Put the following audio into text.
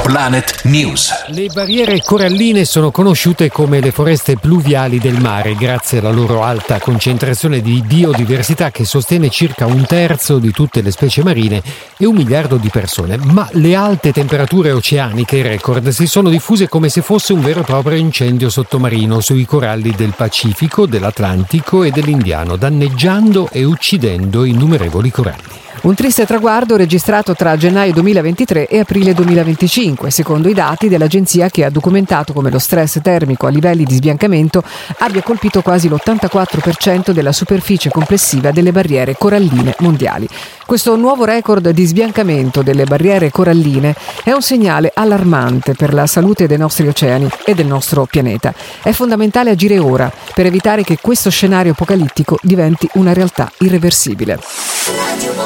Planet News. Le barriere coralline sono conosciute come le foreste pluviali del mare grazie alla loro alta concentrazione di biodiversità che sostiene circa un terzo di tutte le specie marine e 1 miliardo di persone. Ma le alte temperature oceaniche record si sono diffuse come se fosse un vero e proprio incendio sottomarino sui coralli del Pacifico, dell'Atlantico e dell'Indiano, danneggiando e uccidendo innumerevoli coralli. Un triste traguardo registrato tra gennaio 2023 e aprile 2025, secondo i dati dell'agenzia che ha documentato come lo stress termico a livelli di sbiancamento abbia colpito quasi l'84% della superficie complessiva delle barriere coralline mondiali. Questo nuovo record di sbiancamento delle barriere coralline è un segnale allarmante per la salute dei nostri oceani e del nostro pianeta. È fondamentale agire ora per evitare che questo scenario apocalittico diventi una realtà irreversibile.